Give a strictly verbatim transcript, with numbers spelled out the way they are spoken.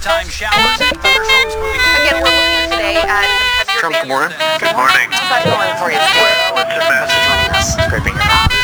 summertime showers and thunderstorms moving. Again, we're looking today at some heavier Trump, good morning. Good morning. How's that going for you today? Well, it's a mess. Scraping your